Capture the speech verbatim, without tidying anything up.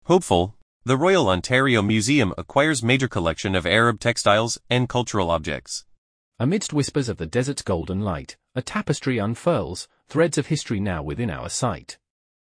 Hopeful, the Royal Ontario Museum acquires major collection of Arab textiles and cultural objects. Amidst whispers of the desert's golden light, a tapestry unfurls, threads of history now within our sight.